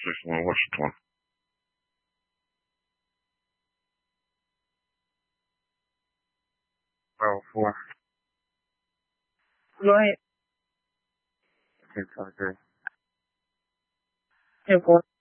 слышно, вот что. Well, Go ahead. it's okay. Yeah, go